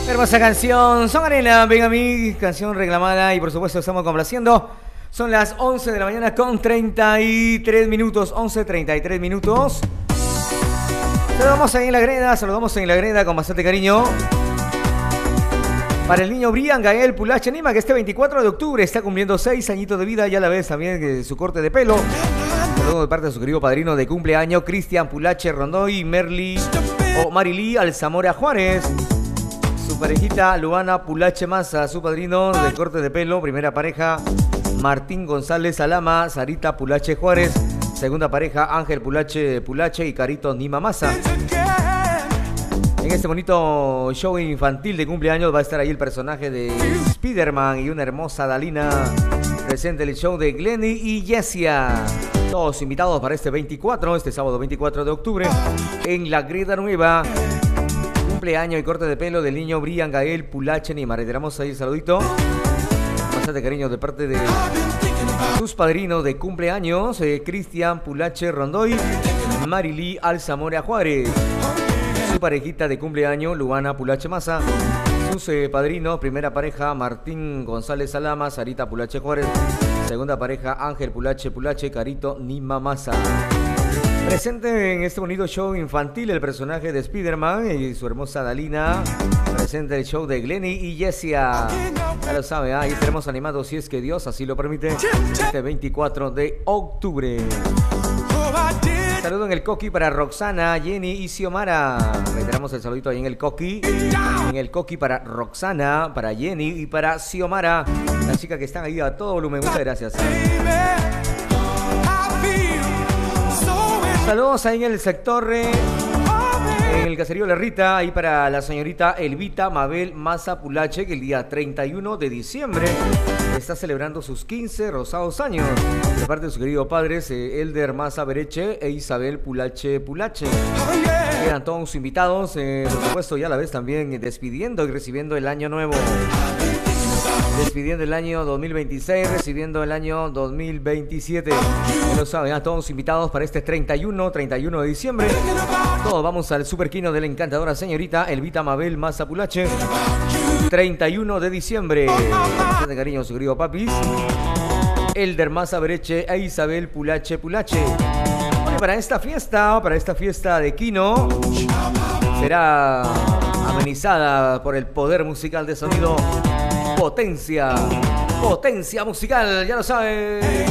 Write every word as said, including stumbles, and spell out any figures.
Hermosa canción, Son Arena, Ven a mí, canción reclamada y por supuesto estamos complaciendo. Son las once de la mañana con treinta y tres minutos, once treinta y tres minutos. Saludamos ahí en la greda, saludamos en la greda con bastante cariño. Para el niño Brian Gael Pulache Nima, que este veinticuatro de octubre está cumpliendo seis añitos de vida, ya la ves también eh, su corte de pelo. Saludos de parte de su querido padrino de cumpleaños, Cristian Pulache Rondoy, Merly o Marilí Alzamora Juárez. Su parejita Luana Pulache Maza, su padrino de corte de pelo, primera pareja Martín González Alama, Sarita Pulache Juárez, segunda pareja Ángel Pulache Pulache y Carito Nima Maza. En este bonito show infantil de cumpleaños va a estar ahí el personaje de Spiderman y una hermosa Dalina. Presente el show de Glenny y Jessia. Todos invitados para este veinticuatro, este sábado veinticuatro de octubre, en la Greda Nueva. Cumpleaños y corte de pelo del niño Brian Gael Pulache Nima. Reiteramos ahí el saludito. Bastante cariño de parte de sus padrinos de cumpleaños, eh, Cristian Pulache Rondoy, Marilí Alzamora Juárez. Su parejita de cumpleaños, Luana Pulache Maza. Sus eh, padrinos, primera pareja, Martín González Alama, Sarita Pulache Juárez. Segunda pareja, Ángel Pulache Pulache, Carito Nima Maza. Presente en este bonito show infantil el personaje de Spiderman y su hermosa Dalina. Presente el show de Glenny y Jessia. Ya lo sabe, ¿eh? Ahí estaremos animados si es que Dios así lo permite. Este veinticuatro de octubre. Saludo en el Coqui para Roxana, Jenny y Xiomara. Reiteramos el saludito ahí en el Coqui. En el Coqui para Roxana, para Jenny y para Xiomara. Las chicas que están ahí a todo volumen. Muchas gracias. Saludos ahí en el sector, eh, en el caserío La Rita, ahí para la señorita Elvita Mabel Maza Pulache, que el día treinta y uno de diciembre está celebrando sus quince rosados años. De parte de sus queridos padres, eh, Elder Maza Bereche e Isabel Pulache Pulache. Quedan todos invitados, eh, por supuesto, ya a la vez también eh, despidiendo y recibiendo el año nuevo. Despidiendo el año dos mil veintiséis, recibiendo el año dos mil veintisiete. Ya lo saben, a todos invitados para este treinta y uno de diciembre. Todos vamos al Super Kino de la encantadora señorita Elvita Mabel Maza Pulache. treinta y uno de diciembre. De cariño, su querido papis. Elder Maza Bereche e Isabel Pulache Pulache. Bueno, para esta fiesta, para esta fiesta de Kino, será amenizada por el poder musical de sonido Potencia, Potencia Musical, ya lo saben.